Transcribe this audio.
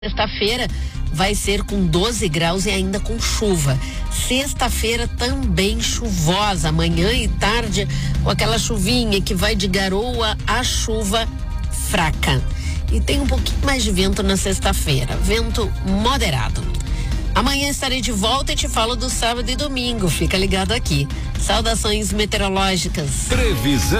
Sexta-feira vai ser com 12 graus e ainda com chuva. Sexta-feira também chuvosa, manhã e tarde, com aquela chuvinha que vai de garoa a chuva fraca. E tem um pouquinho mais de vento na sexta-feira, vento moderado. Amanhã estarei de volta e te falo do sábado e domingo. Fica ligado aqui. Saudações meteorológicas. Previsão